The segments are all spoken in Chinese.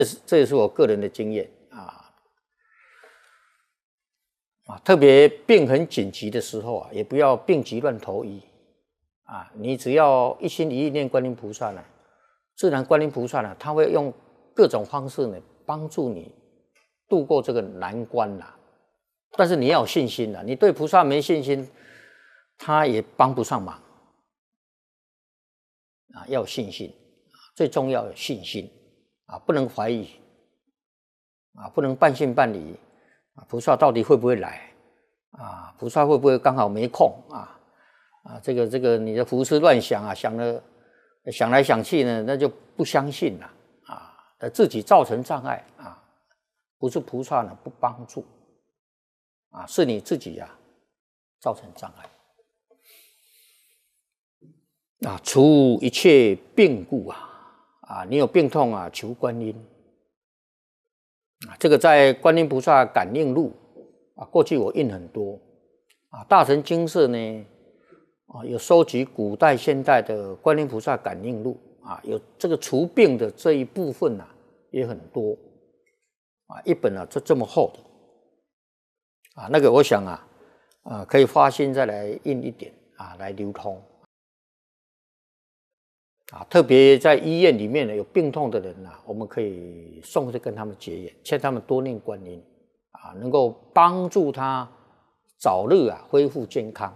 这也是我个人的经验特别病很紧急的时候也不要病急乱投医你只要一心一意念观音菩萨呢，自然观音菩萨呢，他会用各种方式呢帮助你度过这个难关但是你要有信心你对菩萨没信心，他也帮不上忙要有信心最重要有信心不能怀疑不能半信半疑菩萨到底会不会来菩萨会不会刚好没空这个你的胡思乱想想来想去呢，那就不相信了自己造成障碍不是菩萨呢不帮助是你自己造成障碍除一切病故你有病痛求观音这个在观音菩萨感应录过去我印很多大乘经社呢有收集古代现代的观音菩萨感应录有这个除病的这一部分也很多一本这么厚的那个我想可以发心再来印一点来流通特别在医院里面有病痛的人我们可以送去跟他们结缘，劝他们多念观音能够帮助他早日恢复健康。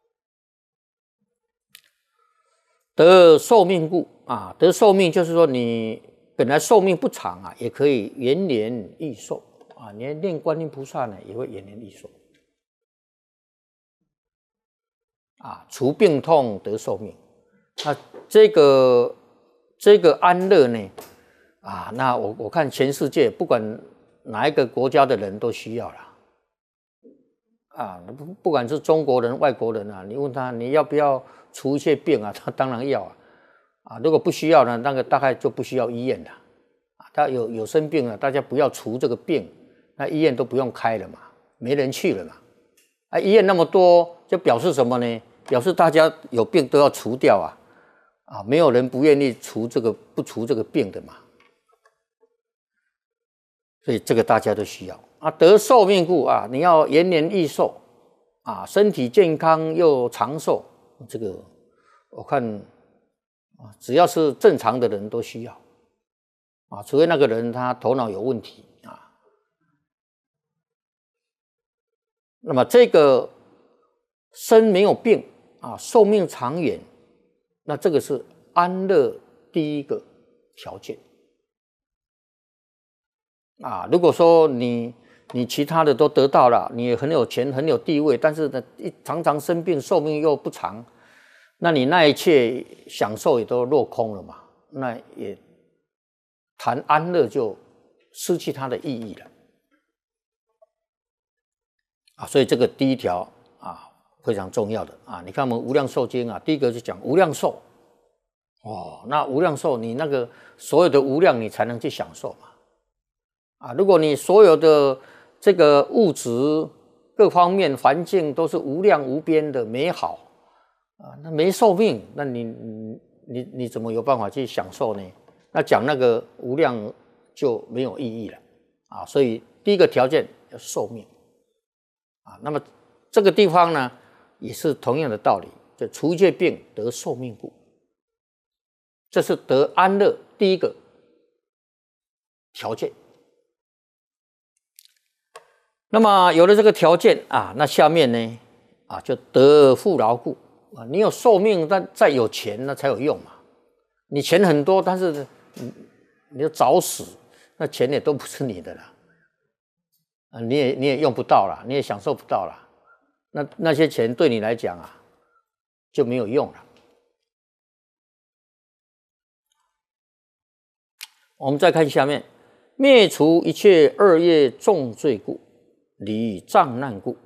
得寿命故得寿命就是说你本来寿命不长也可以延年益寿你念观音菩萨呢也会延年益寿除病痛得寿命。这个安乐呢那我看全世界不管哪一个国家的人都需要啦不管是中国人外国人你问他你要不要除一切病他当然要如果不需要呢，那个大概就不需要医院了他有生病了，大家不要除这个病，那医院都不用开了嘛，没人去了嘛医院那么多就表示什么呢？表示大家有病都要除掉没有人不愿意不除这个病的嘛，所以这个大家都需要得寿命故你要延年益寿身体健康又长寿，这个我看只要是正常的人都需要除非那个人他头脑有问题那么这个身没有病寿命长远，那这个是安乐第一个条件如果说你其他的都得到了，你也很有钱很有地位，但是呢常常生病，寿命又不长，那你那一切享受也都落空了嘛，那也谈安乐就失去它的意义了所以这个第一条非常重要的你看我们无量寿经第一个就讲无量寿那无量寿你那个所有的无量你才能去享受嘛如果你所有的这个物质各方面环境都是无量无边的美好那没寿命，那你怎么有办法去享受呢？那讲那个无量就没有意义了所以第一个条件要寿命那么这个地方呢也是同样的道理，就除一切病得寿命故，这是得安乐第一个条件。那么有了这个条件那下面呢就得富饶故你有寿命，但再有钱那才有用嘛。你钱很多，但是你就早死，那钱也都不是你的了你也用不到了，你也享受不到了，那些钱对你来讲就没有用了。我们再看下面，灭除一切恶业重罪故，离障难故。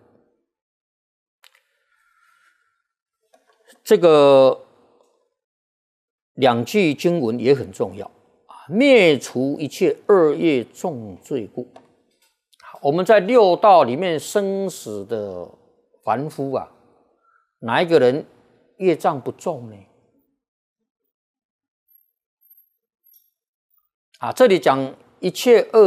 这个两句经文也很重要灭除一切恶业重罪故。我们在六道里面生死的凡夫哪一个人业障不重呢？这里讲一切恶